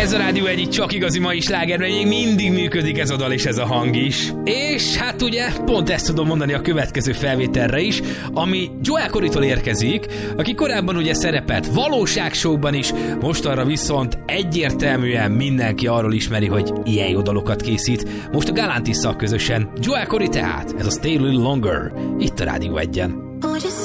Ez a Rádió Egy csak igazi mai sláger, mert még mindig működik ez a dal és ez a hang is. És hát ugye pont ezt tudom mondani a következő felvételre is, ami Joel Corrytól érkezik, aki korábban ugye szerepelt valóságshow-ban is, mostanra viszont egyértelműen mindenki arról ismeri, hogy ilyen jó dalokat készít. Most a Galantisszal közösen Joel Corry tehát, ez a Stay a Little Longer, itt a Rádió Egyen.